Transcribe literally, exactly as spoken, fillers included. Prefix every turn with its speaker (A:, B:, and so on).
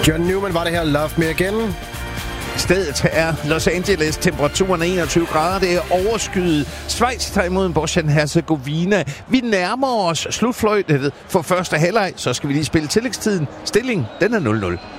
A: John Newman var det her, Love Me Again.
B: Stedet er Los Angeles. Temperaturen er enogtyve grader. Det er overskyet. Schweiz tager imod Bosnien-Herzegovina. Vi nærmer os slutfløjtet for første halvleg. Så skal vi lige spille tillægstiden. Stilling, den er nul nul.